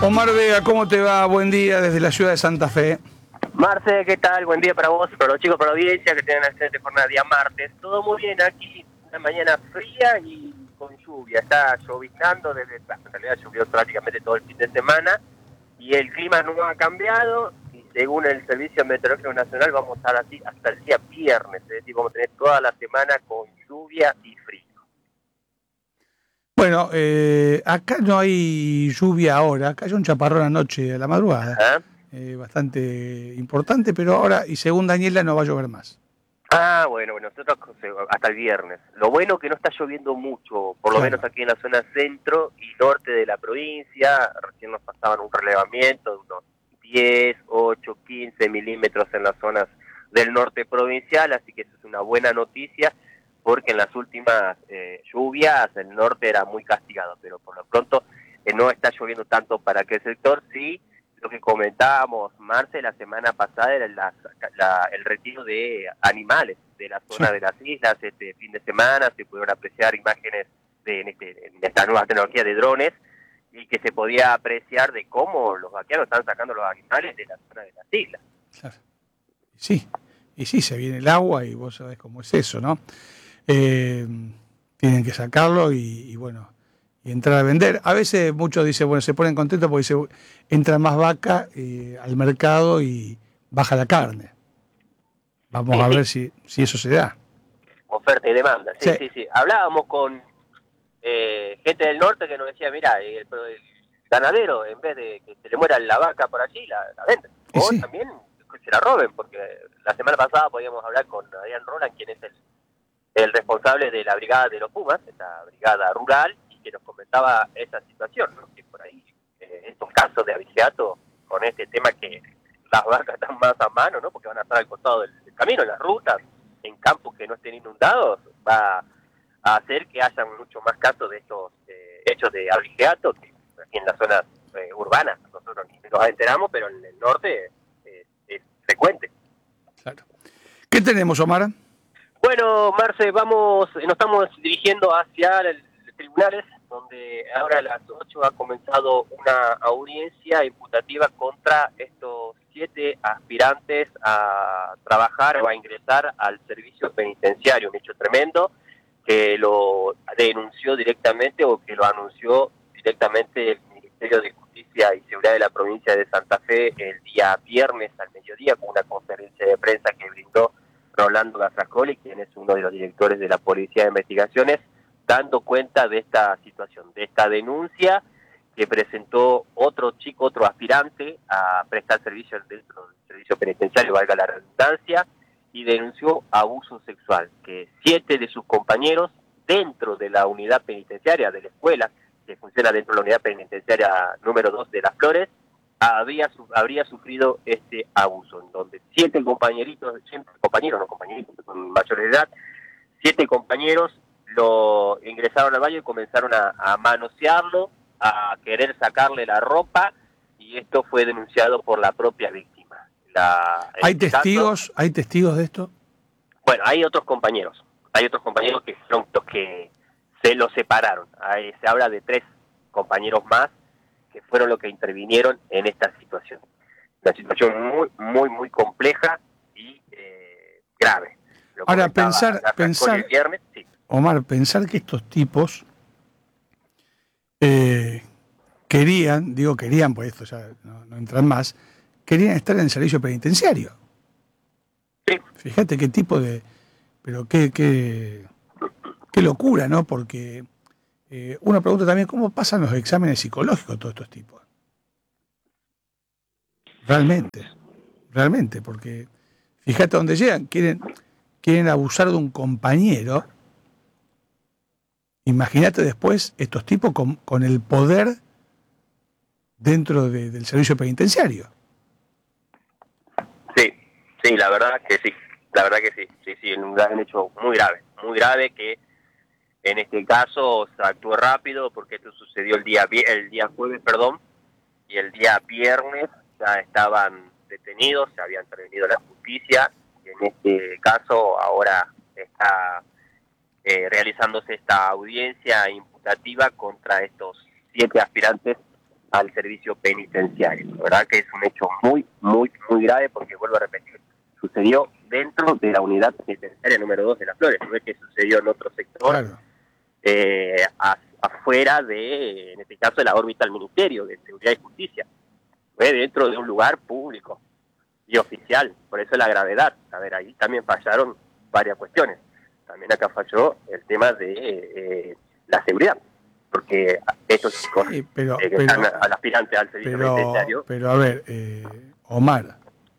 Omar Vega, ¿cómo te va? Buen día desde la ciudad de Santa Fe. Marce, ¿qué tal? Buen día para vos y para los chicos, para la audiencia que tienen excelente jornada día martes. Todo muy bien aquí, una mañana fría y con lluvia. Está lloviznando en realidad llovió prácticamente todo el fin de semana y el clima no ha cambiado y según el Servicio Meteorológico Nacional vamos a estar así hasta el día viernes, es decir, vamos a tener toda la semana con lluvia y frío. Bueno, acá no hay lluvia ahora, cayó un chaparrón anoche a la madrugada, ¿Ah? bastante importante, pero ahora, y según Daniela, no va a llover más. Bueno, nosotros hasta el viernes. Lo bueno que no está lloviendo mucho, por lo Claro. menos aquí en la zona centro y norte de la provincia. Recién nos pasaban un relevamiento de unos 10, 8, 15 milímetros en las zonas del norte provincial, así que eso es una buena noticia, porque en las últimas lluvias el norte era muy castigado, pero por lo pronto no está lloviendo tanto para aquel sector. Sí, lo que comentábamos, Marce, la semana pasada era el retiro de animales de la zona de las islas. Este fin de semana se pudieron apreciar imágenes en esta nueva tecnología de drones y que se podía apreciar de cómo los vaqueanos están sacando los animales de la zona de las islas. Claro. Y sí, se viene el agua y vos sabés cómo es eso, ¿no? Tienen que sacarlo y bueno, y entrar a vender. A veces muchos dicen, bueno, se ponen contentos porque dice, entra más vaca al mercado y baja la carne. Vamos a ver si eso se da. Oferta y demanda, Sí. sí. Hablábamos con gente del norte que nos decía, mira, el ganadero, en vez de que se le muera la vaca por allí, la venden. O Sí. también que se la roben, porque la semana pasada podíamos hablar con Adrián Roland, quien es el responsable de la brigada de los Pumas, esta brigada rural, y que nos comentaba esa situación, ¿no? Que por ahí estos casos de abigeato con este tema que las vacas están más a mano, ¿no? Porque van a estar al costado del camino, en las rutas, en campos que no estén inundados, va a hacer que haya mucho más casos de estos hechos de abigeato que aquí en las zonas urbanas. Nosotros ni nos enteramos, pero en el norte es frecuente. Claro. ¿Qué tenemos, Omar? Bueno, Marce, nos estamos dirigiendo hacia los tribunales, donde ahora a las 8 ha comenzado una audiencia imputativa contra estos 7 aspirantes a trabajar o a ingresar al servicio penitenciario. Un hecho tremendo que lo denunció directamente o que lo anunció directamente el Ministerio de Justicia y Seguridad de la provincia de Santa Fe el día viernes al mediodía con una conferencia de prensa que brindó Rolando Gazzascoli, quien es uno de los directores de la Policía de Investigaciones, dando cuenta de esta situación, de esta denuncia que presentó otro aspirante a prestar servicio dentro del servicio penitenciario, valga la redundancia, y denunció abuso sexual, que 7 de sus compañeros dentro de la unidad penitenciaria de la escuela, que funciona dentro de la unidad penitenciaria número 2 de Las Flores, habría sufrido este abuso, en donde 7 compañeros con mayores de edad, 7 compañeros lo ingresaron al baño y comenzaron a manosearlo, a querer sacarle la ropa, y esto fue denunciado por la propia víctima. ¿Hay testigos de esto? Bueno, hay otros compañeros que son los que se los separaron. Se habla de 3 compañeros más que fueron los que intervinieron en esta situación. Una situación muy compleja y grave. Ahora, pensar el viernes, sí. Omar, pensar que estos tipos querían, por esto ya no entran más, querían estar en el servicio penitenciario. Sí. Fíjate qué tipo de... Pero qué locura, ¿no? Porque uno pregunta también cómo pasan los exámenes psicológicos todos estos tipos. Realmente, porque fíjate dónde llegan, quieren abusar de un compañero. Imagínate después estos tipos con el poder dentro del servicio penitenciario. Sí, la verdad que sí. Sí, un hecho muy grave que en este caso se actuó rápido porque esto sucedió el día jueves, y el día viernes ya estaban detenidos, se había intervenido la justicia, y en este caso ahora está realizándose esta audiencia imputativa contra estos 7 aspirantes al servicio penitenciario. La verdad que es un hecho muy, muy, muy grave porque, vuelvo a repetir, sucedió dentro de la unidad penitenciaria número 2 de Las Flores, no es que sucedió en otro sector, Claro. afuera de, en este caso, de la órbita del Ministerio de Seguridad y Justicia. Fue dentro de un lugar público y oficial, por eso la gravedad. A ver, ahí también fallaron varias cuestiones. También acá falló el tema de la seguridad, porque estos chicos Sí, que están al aspirante al servicio penitenciario... Pero a ver, Omar,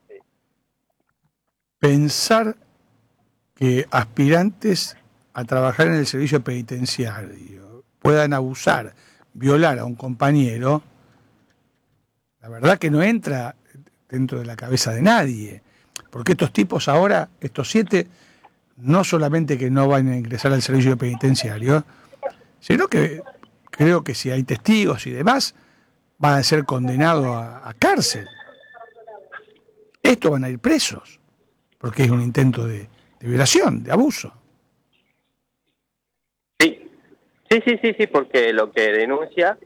pensar que aspirantes a trabajar en el servicio penitenciario puedan abusar, violar a un compañero, la verdad que no entra dentro de la cabeza de nadie. Porque estos tipos ahora, estos 7, no solamente que no van a ingresar al servicio penitenciario, sino que creo que si hay testigos y demás, van a ser condenados a cárcel. Estos van a ir presos, porque es un intento de violación, de abuso. Sí, porque lo que denuncia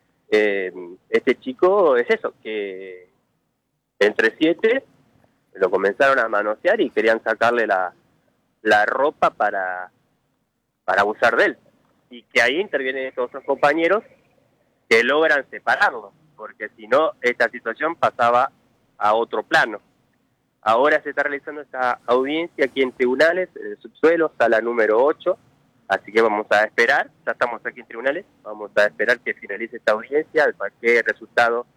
este chico es eso, que entre 7 lo comenzaron a manosear y querían sacarle la ropa para abusar de él. Y que ahí intervienen estos otros compañeros que logran separarlo, porque si no, esta situación pasaba a otro plano. Ahora se está realizando esta audiencia aquí en tribunales, en el subsuelo, sala número 8, así que vamos a esperar, ya estamos aquí en tribunales, vamos a esperar que finalice esta audiencia, para qué resultado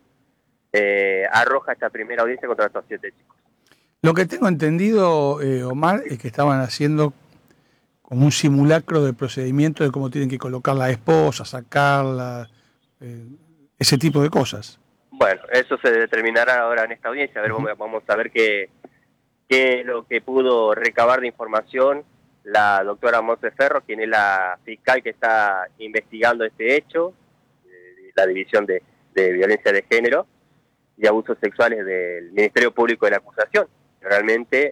arroja esta primera audiencia contra estos 7 chicos. Lo que tengo entendido, Omar, es que estaban haciendo como un simulacro de procedimiento de cómo tienen que colocar la esposa, sacarla, ese tipo de cosas. Bueno, eso se determinará ahora en esta audiencia, a ver, vamos a ver qué es lo que pudo recabar de información la doctora Monse Ferro, quien es la fiscal que está investigando este hecho, la División de Violencia de Género y Abusos Sexuales del Ministerio Público de la Acusación. Realmente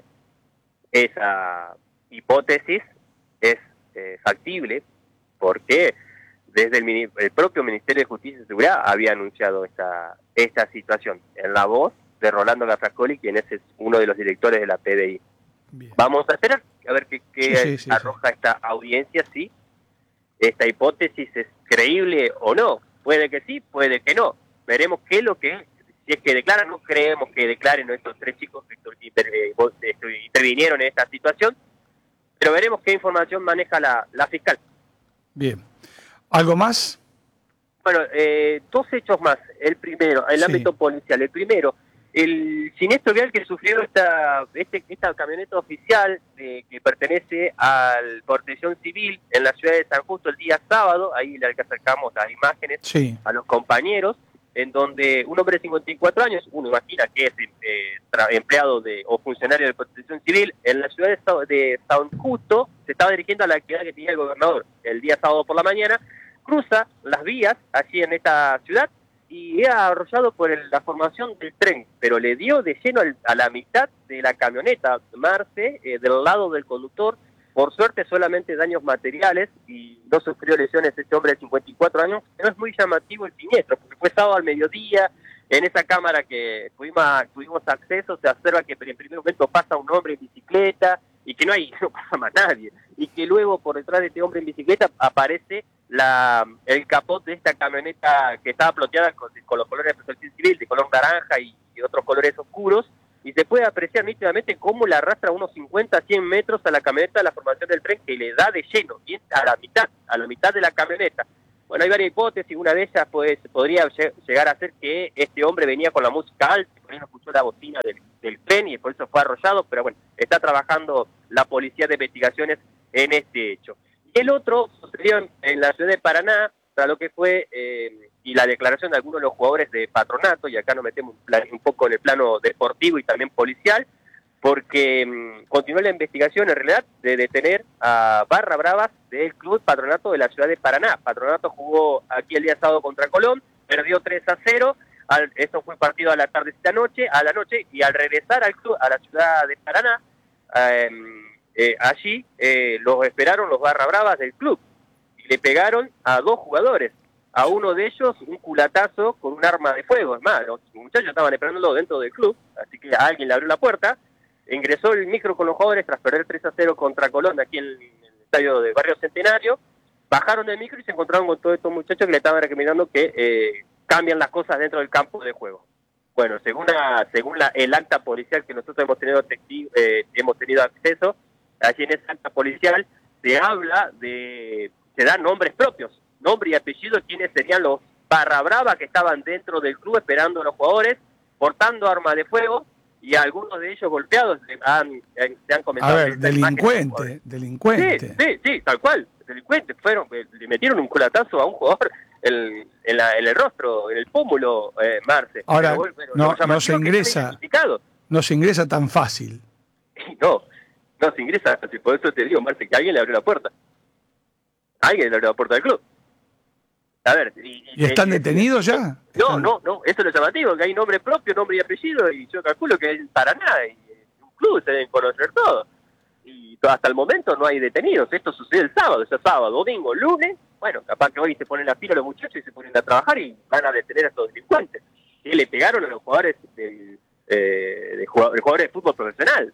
esa hipótesis es factible porque desde el propio Ministerio de Justicia y Seguridad había anunciado esta situación en la voz de Rolando Gafrascoli, quien es uno de los directores de la PDI. Bien. Vamos a esperar a ver qué arroja esta audiencia, si esta hipótesis es creíble o no. Puede que sí, puede que no. Veremos qué es lo que es. Si es que declaran, no creemos que declaren estos 3 chicos que intervinieron en esta situación, pero veremos qué información maneja la fiscal. Bien. ¿Algo más? Bueno, 2 hechos más. El primero, el ámbito policial. El primero, el siniestro vial que sufrió esta camioneta oficial que pertenece al Protección Civil en la ciudad de San Justo el día sábado. Ahí le acercamos las imágenes a los compañeros, en donde un hombre de 54 años, uno imagina que es empleado o funcionario de Protección Civil, en la ciudad de San Justo, se estaba dirigiendo a la actividad que tenía el gobernador el día sábado por la mañana, cruza las vías allí en esta ciudad y era arrollado por la formación del tren, pero le dio de lleno a la mitad de la camioneta Marce, del lado del conductor. Por suerte solamente daños materiales y no sufrió lesiones este hombre de 54 años. No es muy llamativo el siniestro, porque fue sábado al mediodía. En esa cámara que tuvimos acceso se observa que en primer momento pasa un hombre en bicicleta y que no pasa más nadie. Y que luego por detrás de este hombre en bicicleta aparece el capot de esta camioneta que estaba ploteada con los colores de Protección Civil, de color naranja y otros colores oscuros. Y se puede apreciar nítidamente cómo la arrastra unos 50 a 100 metros a la camioneta de la formación del tren, que le da de lleno, y a la mitad de la camioneta. Bueno, hay varias hipótesis. Una de ellas podría llegar a ser que este hombre venía con la música alta, por ahí no escuchó la bocina del tren y por eso fue arrollado, pero bueno, está trabajando la Policía de Investigaciones en este hecho. Y el otro sucedió en la ciudad de Paraná, para lo que fue y la declaración de algunos de los jugadores de Patronato, y acá nos metemos un poco en el plano deportivo y también policial, porque continuó la investigación en realidad de detener a Barra Bravas del Club Patronato de la ciudad de Paraná. Patronato jugó aquí el día sábado contra Colón, perdió 3-0, eso fue partido a la noche, y al regresar al club, a la ciudad de Paraná, allí los esperaron los Barra Bravas del club, y le pegaron a 2 jugadores, a uno de ellos un culatazo con un arma de fuego. Es más, los muchachos estaban esperándolo dentro del club, así que a alguien le abrió la puerta, ingresó el micro con los jugadores tras perder 3-0 contra Colón aquí en el estadio de Barrio Centenario, bajaron del micro y se encontraron con todos estos muchachos que le estaban recomendando que cambian las cosas dentro del campo de juego. Bueno, según el acta policial que nosotros hemos tenido acceso, allí en esa acta policial se dan nombres propios, nombre y apellido, quienes serían los barra brava que estaban dentro del club esperando a los jugadores, portando armas de fuego, y algunos de ellos golpeados se han comentado. A ver, delincuente. Sí, tal cual, delincuentes le metieron un culatazo a un jugador en el rostro, en el pómulo, Marce. Ahora, pero no se ingresa tan fácil. No se ingresa fácil, por eso te digo, Marce, que alguien le abrió la puerta. Alguien le abrió la puerta del club. A ver, ¿Y están detenidos ya? No, eso es lo llamativo, que hay nombre propio, nombre y apellido, y yo calculo que es Paraná, y un club se deben conocer todos. Y hasta el momento no hay detenidos. Esto sucede el sábado, domingo, lunes. Bueno, capaz que hoy se ponen la fila los muchachos y se ponen a trabajar y van a detener a estos delincuentes. Y le pegaron a los jugadores de jugadores de fútbol profesional.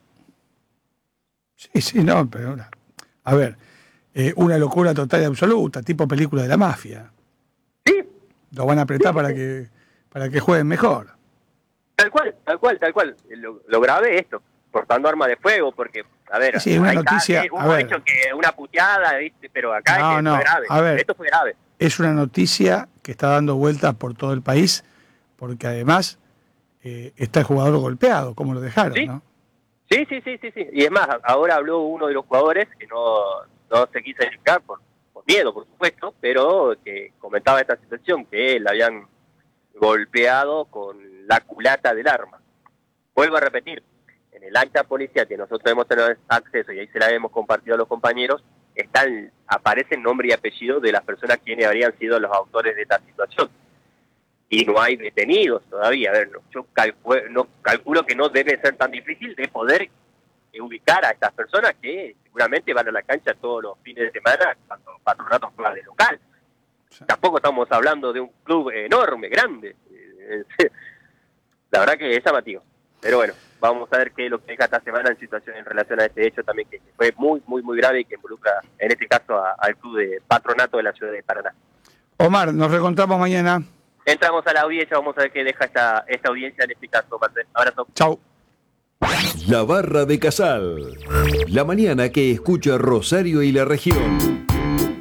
Sí, no, pero a ver, una locura total y absoluta, tipo película de la mafia. Sí. Lo van a apretar para que jueguen mejor. Tal cual. Lo grave es esto, portando armas de fuego, porque, a ver, sí, una noticia, hecho que una puteada, ¿viste? Pero acá fue grave. A ver, esto fue grave. Es una noticia que está dando vueltas por todo el país, porque además está el jugador golpeado, como lo dejaron, ¿Sí? ¿no? Sí. Y es más, ahora habló uno de los jugadores que no se quiso identificar por miedo, por supuesto, pero que comentaba esta situación, que le habían golpeado con la culata del arma. Vuelvo a repetir, en el acta policial que nosotros hemos tenido acceso, y ahí se la hemos compartido a los compañeros, aparece el nombre y apellido de las personas quienes habrían sido los autores de esta situación. Y no hay detenidos todavía. A ver, yo calculo que no debe ser tan difícil de poder ubicar a estas personas que seguramente van a la cancha todos los fines de semana cuando Patronato juega de local. Sí. Tampoco estamos hablando de un club enorme, grande. La verdad que es llamativo. Pero bueno, vamos a ver qué es lo que deja esta semana en relación a este hecho también, que fue muy, muy, muy grave y que involucra, en este caso, al club de Patronato de la ciudad de Paraná. Omar, nos reencontramos mañana. Entramos a la audiencia, vamos a ver qué deja esta audiencia en este caso, Marcel. Abrazo. Chau. La Barra de Casal. La mañana que escucha Rosario y la región.